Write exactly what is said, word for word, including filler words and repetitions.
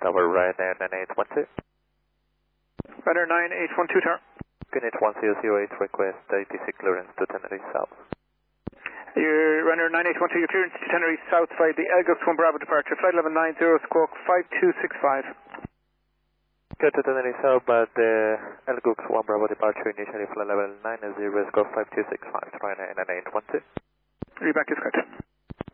Tower Ryanair nine eight one two. Ryanair nine eight one two, turn. Unit one zero zero eight, request A T C clearance to Tenerife South. Your Ryanair nine eight one two, your clearance to Tenerife South flight, the Elgux one Bravo departure, flight level nine zero, squawk five two six five. Go to Tenerife South, but the Elgux one Bravo departure initially flight level nine zero, squawk five two six five, Ryanair nine eight one two. Read back is correct.